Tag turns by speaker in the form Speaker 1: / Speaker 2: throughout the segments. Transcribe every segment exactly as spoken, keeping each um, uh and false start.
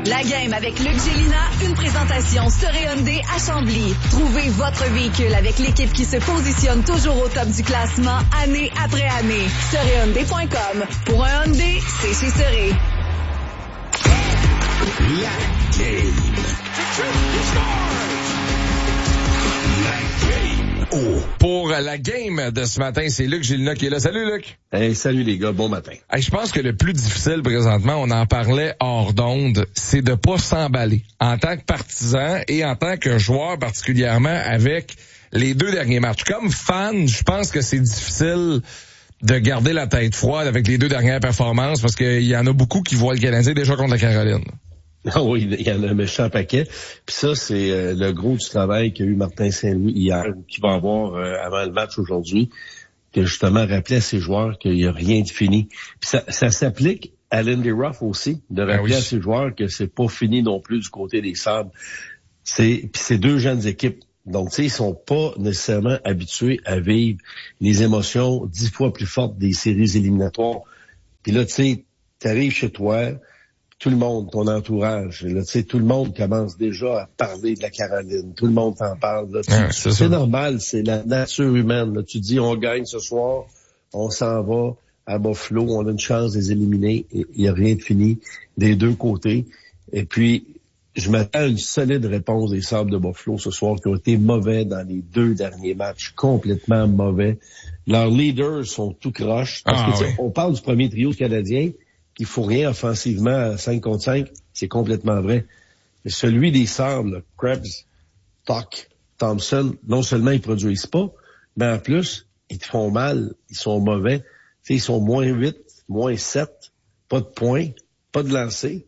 Speaker 1: La game avec Luc Gélina, une présentation Storé Hyundai à Chambly. Trouvez votre véhicule avec l'équipe qui se positionne toujours au top du classement année après année. Storé Hyundai point com. Pour un Hyundai, c'est chez Storé.
Speaker 2: La game. Oh. Pour la game de ce matin, c'est Luc Gélina qui est là. Salut Luc.
Speaker 3: Hey, salut les gars, bon matin.
Speaker 2: Hey, je pense que le plus difficile présentement, on en parlait hors d'onde, c'est de pas s'emballer en tant que partisan et en tant que joueur particulièrement avec les deux derniers matchs. Comme fan, je pense que c'est difficile de garder la tête froide avec les deux dernières performances parce qu'il y en a beaucoup qui voient le Canadien déjà contre la Caroline.
Speaker 3: Ah oui, il y en a un méchant paquet. Puis ça, c'est euh, le gros du travail qu'a eu Martin Saint-Louis hier, ou qu'il va avoir euh, avant le match aujourd'hui, que justement rappelait à ses joueurs qu'il n'y a rien de fini. Puis ça, ça s'applique à Lindy Ruff aussi, de rappeler ah oui. à ses joueurs que c'est pas fini non plus du côté des Sabres. C'est, puis c'est deux jeunes équipes. Donc, tu sais, ils sont pas nécessairement habitués à vivre les émotions dix fois plus fortes des séries éliminatoires. Puis là, tu sais, t'arrives chez toi, tout le monde, ton entourage, là, tu sais, tout le monde commence déjà à parler de la Caroline. Tout le monde t'en parle. Là.
Speaker 2: Ouais, c'est
Speaker 3: c'est normal, c'est la nature humaine. Là. Tu dis, on gagne ce soir, on s'en va à Buffalo, on a une chance de les éliminer. Il n'y a rien de fini des deux côtés. Et puis, je m'attends à une solide réponse des Sabres de Buffalo ce soir qui ont été mauvais dans les deux derniers matchs, complètement mauvais. Leurs leaders sont tout croches. Parce
Speaker 2: ah,
Speaker 3: que,
Speaker 2: oui.
Speaker 3: on parle du premier trio canadien. Il faut rien offensivement à cinq contre cinq, c'est complètement vrai. Mais celui des Sabres, Krebs, Tuch, Thompson, non seulement ils produisent pas, mais en plus, ils te font mal, ils sont mauvais. T'sais, ils sont moins huit, moins sept, pas de points, pas de lancers.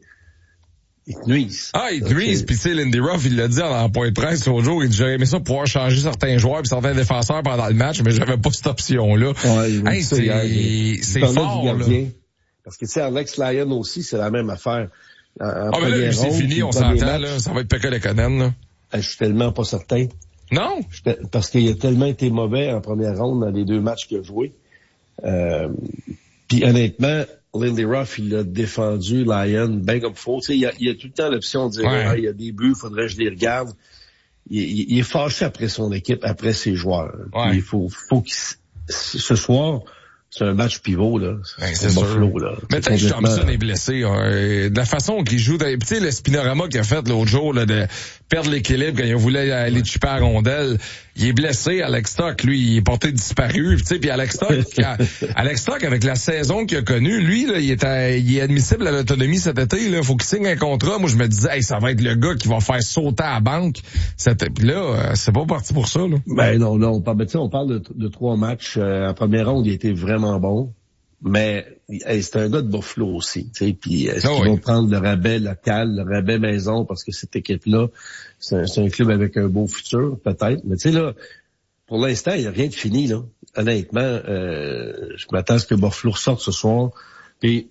Speaker 3: Ils te nuisent.
Speaker 2: Ah, ils te nuisent, puis tu sais, Lindy Ruff, il l'a dit en point de presse l'autre jour, il dit, j'aurais aimé ça pouvoir changer certains joueurs et certains défenseurs pendant le match, mais j'avais pas cette option-là.
Speaker 3: Ouais,
Speaker 2: hey, c'est, c'est, c'est fort, là.
Speaker 3: Parce que, tu sais, Alex Lyon aussi, c'est la même affaire. En, en
Speaker 2: ah, mais là, lui, c'est fini, on s'entend, match, là. Ça va être Pekka Lekkonen, là.
Speaker 3: Je suis tellement pas certain.
Speaker 2: Non?
Speaker 3: Parce qu'il a tellement été mauvais en première ronde dans les deux matchs qu'il a joué. Euh, puis honnêtement, Lindy Ruff, il a défendu Lyon bien comme faut. Tu sais, il y a, il y a tout le temps l'option de dire,
Speaker 2: ouais.
Speaker 3: ah, il y a des buts, faudrait que je les regarde. Il, il, il est fâché après son équipe, après ses joueurs.
Speaker 2: Ouais.
Speaker 3: Il faut, faut qu'il, ce soir, c'est un match pivot, là.
Speaker 2: Ben, c'est sûr.
Speaker 3: Buffalo, là.
Speaker 2: Mais peut-être que Thompson est blessé. Hein. De la façon qu'il joue, tu sais, le spinorama qu'il a fait l'autre jour, là, de perdre l'équilibre quand il voulait aller chipper à la rondelle, il est blessé. Alex Tuch, lui, il est porté disparu. Tu sais, puis Alex Tuch, Alex Tuch, avec la saison qu'il a connue, lui, là, il est, à, il est admissible à l'autonomie cet été. Là, faut qu'il signe un contrat. Moi, je me disais, hey, ça va être le gars qui va faire sauter à la banque. Puis là, c'est pas parti pour ça. Là.
Speaker 3: Ben non, non. On parle, on parle de, de trois matchs. Euh, en première ronde, il était vraiment bon. Mais hey, c'est un gars de Buffalo aussi, tu sais. Puis est-ce oh qu'ils oui. vont prendre le rabais local, le rabais maison, parce que cette équipe-là, c'est un, c'est un club avec un beau futur, peut-être. Mais tu sais là, pour l'instant, il n'y a rien de fini là. Honnêtement, euh, je m'attends à ce que Buffalo ressorte ce soir. Puis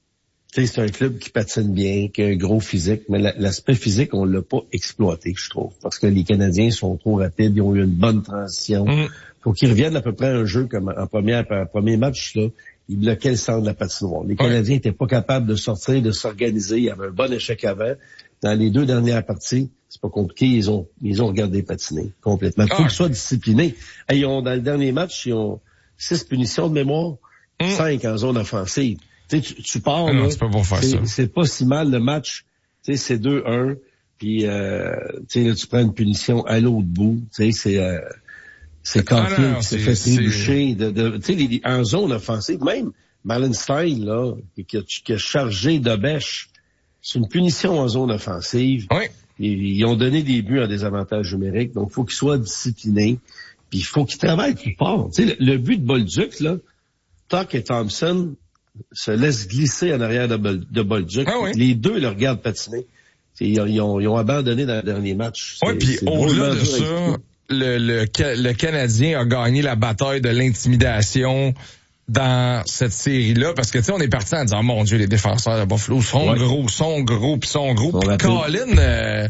Speaker 3: tu sais, c'est un club qui patine bien, qui a un gros physique, mais la, l'aspect physique, on l'a pas exploité, je trouve, parce que les Canadiens sont trop rapides, ils ont eu une bonne transition. Mm. Faut qu'ils reviennent à peu près à un jeu comme en première, en premier match là. Ils bloquaient le centre de la patinoire. Les Canadiens n'étaient pas capables de sortir, de s'organiser. Il y avait un bon échec avant. Dans les deux dernières parties, c'est pas compliqué. Ils ont, ils ont regardé patiner complètement. Il faut qu'ils soient disciplinés. Ils ont, dans le dernier match, ils ont six punitions de mémoire, mm. cinq en zone offensive. Tu sais, tu, tu pars,
Speaker 2: non,
Speaker 3: là,
Speaker 2: c'est pas, pour faire
Speaker 3: c'est,
Speaker 2: ça.
Speaker 3: c'est pas si mal le match. Tu sais, c'est deux un. Puis, euh, tu sais, là, tu prends une punition à l'autre bout. Tu sais, c'est... Euh, C'est Caulfield qui s'est fait trébucher. De, de, tu sais, en zone offensive, même Malenstein, là, qui a, qui a chargé de bêche, c'est une punition en zone offensive.
Speaker 2: Oui.
Speaker 3: Ils, ils ont donné des buts en désavantage numérique, donc il faut qu'ils soient disciplinés. Puis il faut qu'ils travaillent plus fort. Tu sais, le, le but de Bolduc, là, Tuch et Thompson se laissent glisser en arrière de, Bol, de Bolduc.
Speaker 2: Ah oui.
Speaker 3: Les deux le regardent patiner. Ils, ils, ont, ils ont abandonné dans le dernier match.
Speaker 2: Oui, puis au-delà de ça... Le, le, le Canadien a gagné la bataille de l'intimidation dans cette série-là, parce que tu sais, on est parti en disant, oh, mon Dieu, les défenseurs de Buffalo sont ouais. gros, sont gros, puis sont gros. Puis Colin, euh,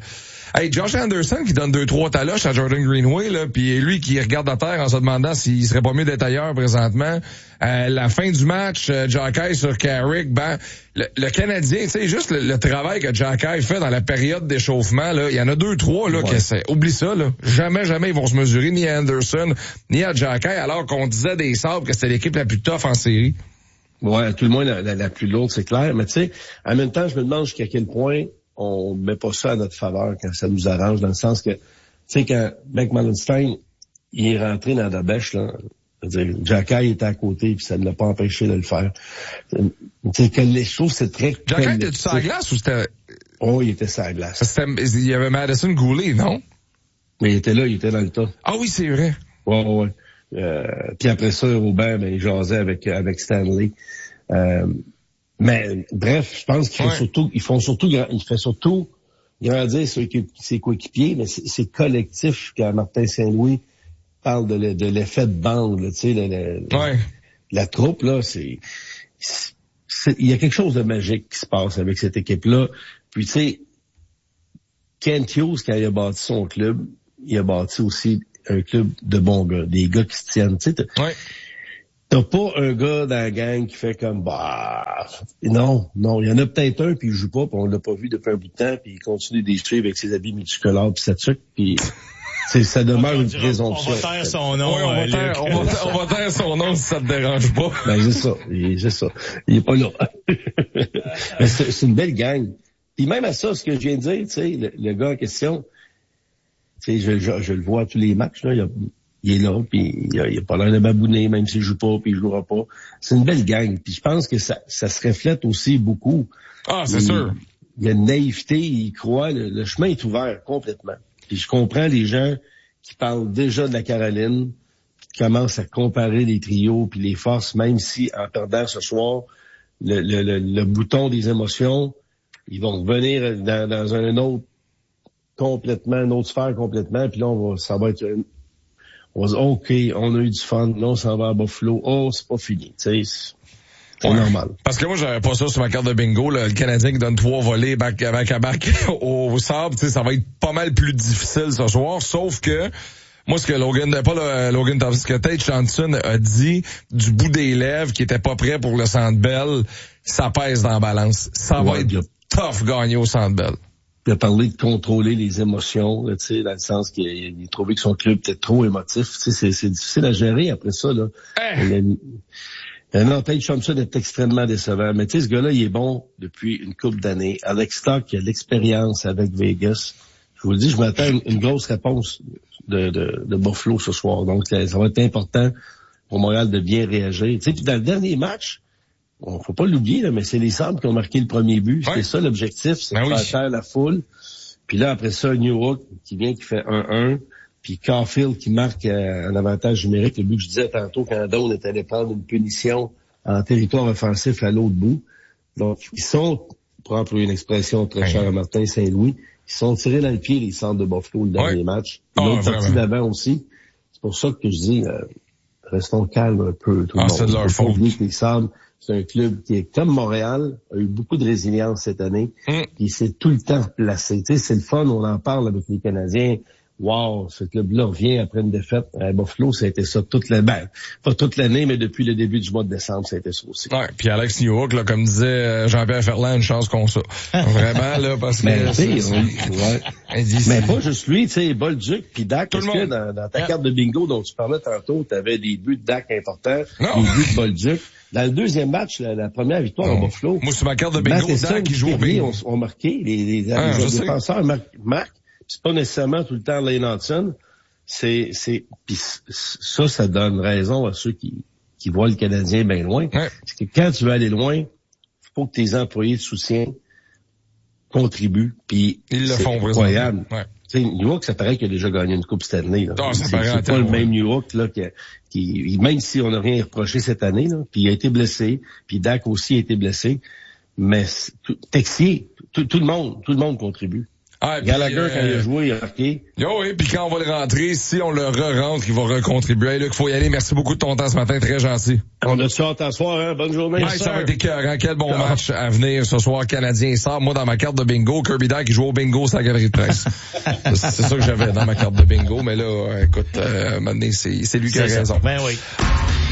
Speaker 2: Hey, Josh Anderson qui donne deux, trois taloches à Jordan Greenway, là, puis lui qui regarde à terre en se demandant s'il serait pas mieux d'être ailleurs présentement. Euh, la fin du match, euh, Jacky sur Carrick, ben, le, le Canadien, tu sais, juste le, le travail que Jacky fait dans la période d'échauffement, là, il y en a deux, trois, là, ouais. que c'est, oublie ça, là. Jamais, jamais ils vont se mesurer ni à Anderson, ni à Jacky, alors qu'on disait des Sabres que c'était l'équipe la plus tough en série.
Speaker 3: Ouais, tout le moins la, la, la plus lourde, c'est clair. Mais tu sais, en même temps, je me demande jusqu'à quel point on met pas ça à notre faveur quand ça nous arrange, dans le sens que, tu sais, quand Beck Malenstein, il est rentré dans la bêche, là, c'est-à-dire, Jacky était à côté, puis ça ne l'a pas empêché de le faire. Tu sais, que les choses, c'est très...
Speaker 2: Jacky, était-tu sur la glace ou c'était...
Speaker 3: Oh, il était sur la glace.
Speaker 2: C'était, il y avait Madison Goulet, non?
Speaker 3: Mais il était là, il était dans le tas.
Speaker 2: Ah oui, c'est vrai.
Speaker 3: Ouais, ouais, ouais. Euh, puis après ça, Robert, ben, il jasait avec, avec Stanley. Euh, mais, bref, je pense qu'ils font ouais. surtout, ils font surtout, il fait surtout grandir ses, ses coéquipiers, mais c'est, c'est collectif quand Martin Saint-Louis parle de, de l'effet de bande, tu sais, le, le,
Speaker 2: ouais.
Speaker 3: la troupe, là, c'est, c'est, il y a quelque chose de magique qui se passe avec cette équipe-là. Puis, tu sais, Kent Hughes, quand il a bâti son club, il a bâti aussi un club de bons gars, des gars qui se tiennent. Tu sais, t'as,
Speaker 2: ouais.
Speaker 3: t'as pas un gars dans la gang qui fait comme bah non, non, il y en a peut-être un puis il joue pas, puis on l'a pas vu depuis un bout de temps, puis il continue de suivre avec ses habits multicolores puis sa tuque, puis c'est ça demeure une présomption.
Speaker 4: On va taire son nom.
Speaker 2: Oui, on, va taire, on, va, on va taire son nom si ça te dérange pas.
Speaker 3: Ben c'est ça, c'est ça. Il est pas là. Mais c'est, c'est une belle gang. Puis même à ça, ce que je viens de dire, tu sais, le, le gars en question. Tu sais, je, je, je le vois à tous les matchs, là. Il, a, il est là, puis il a, il a pas l'air de babouner, même s'il joue pas, puis il jouera pas. C'est une belle gang. Puis je pense que ça, ça se reflète aussi beaucoup.
Speaker 2: Ah, c'est
Speaker 3: il,
Speaker 2: sûr.
Speaker 3: Il y a une naïveté, il croit, le, le chemin est ouvert complètement. Puis je comprends les gens qui parlent déjà de la Caroline, qui commencent à comparer les trios puis les forces, même si en perdant ce soir, le, le, le, le bouton des émotions, ils vont revenir dans, dans un autre complètement, une autre sphère complètement, puis là, on va, ça va être, on va dire, OK, on a eu du fun, là, on s'en va à Buffalo, oh, c'est pas fini, tu sais, c'est ouais. normal.
Speaker 2: Parce que moi, j'avais pas ça sur ma carte de bingo, là, le Canadien qui donne trois volets back à back à back au, au sable, tu sais, ça va être pas mal plus difficile ce soir, sauf que, moi, ce que Logan, pas le, Logan Thompson, ce que Tate Johnson a dit du bout des lèvres, qui était pas prêt pour le Centre Bell, ça pèse dans la balance. Ça ouais, va être bien. Tough gagner au Centre Bell.
Speaker 3: Il a parlé de contrôler les émotions, tu sais, dans le sens qu'il il a trouvé que son club était trop émotif. Tu sais, c'est, c'est difficile à gérer après ça, là. Hey. Non, Tate Thompson est extrêmement décevant. Mais tu sais, ce gars-là, il est bon depuis une couple d'années. Alex Stock, il a l'expérience avec Vegas. Je vous le dis, je m'attends à une, une grosse réponse de, de, de Buffalo ce soir. Donc, ça va être important pour Montréal de bien réagir. Tu sais, puis dans le dernier match, bon, faut pas l'oublier, là, mais c'est les Sabres qui ont marqué le premier but. C'était ouais. ça l'objectif, c'est ben de faire oui. taire la foule. Puis là, après ça, New York qui vient, qui fait un un. Puis Caulfield qui marque euh, un avantage numérique. Le but que je disais tantôt, quand Doan est allé prendre une punition en territoire offensif à l'autre bout. Donc, ils sont, pour employer une expression très ouais. chère à Martin Saint-Louis, ils sont tirés dans le pied, les Sabres de Buffalo, le dernier ouais. match. L'autre oh, partie d'avant aussi. C'est pour ça que je dis, euh, restons calmes un peu, tout le ah, monde.
Speaker 2: C'est de leur faute.
Speaker 3: Les Sabres, c'est un club qui est comme Montréal, a eu beaucoup de résilience cette année, mm. puis s'est tout le temps placé. Tu sais, c'est le fun, on en parle avec les Canadiens. Wow, ce club-là revient après une défaite à Buffalo, ça a été ça toute l'année. Ben, pas toute l'année, mais depuis le début du mois de décembre, ça a été ça aussi.
Speaker 2: Ouais, puis Alex Newhook, là, comme disait Jean-Pierre Ferland, une chance qu'on ça. Vraiment, là, parce que...
Speaker 3: Mais, ouais. mais pas juste lui, tu sais, Bolduc puis Dak, parce que dans, dans ta yeah. carte de bingo dont tu parlais tantôt, tu avais des buts de Dak importants, non. des buts de Bolduc. Dans le deuxième match, la, la première victoire à Buffalo...
Speaker 2: Moi, sur ma carte de bingo, Dak qui joue au bingo.
Speaker 3: On, on marqué, les, les, ah, les défenseurs marquent. C'est pas nécessairement tout le temps Lane Hudson. C'est, c'est, pis ça, ça donne raison à ceux qui, qui voient le Canadien bien loin. Ouais. C'est que quand tu veux aller loin, faut que tes employés de soutien contribuent. Puis
Speaker 2: ils le
Speaker 3: c'est
Speaker 2: font
Speaker 3: incroyable.
Speaker 2: Ouais.
Speaker 3: Tu sais, New York, ça paraît qu'il a déjà gagné une Coupe Stanley. Là.
Speaker 2: Oh,
Speaker 3: c'est
Speaker 2: c'est,
Speaker 3: c'est pas le même New York là qui, qui, même si on n'a rien reproché cette année, là, puis il a été blessé, puis Dak aussi a été blessé, mais tout, Texier, tout, tout le monde, tout le monde contribue.
Speaker 2: Ah,
Speaker 3: Gallagher,
Speaker 2: euh,
Speaker 3: quand il a joué, il a marqué.
Speaker 2: Oh oui, puis quand on va le rentrer, si on le re-rentre, il va recontribuer. Hey, Luc, faut y aller. Merci beaucoup de ton temps ce matin, très gentil.
Speaker 3: On a-tu hâte à soir, hein? Bonne journée.
Speaker 2: Ouais, ça va être écœurant. Quel bon ah. match à venir ce soir, Canadien sort. Moi, dans ma carte de bingo, Kirby Dach qui joue au bingo sur la galerie de presse. c'est ça que j'avais dans ma carte de bingo, mais là, écoute, euh, maintenant, c'est, c'est lui qui a raison.
Speaker 4: Ben oui.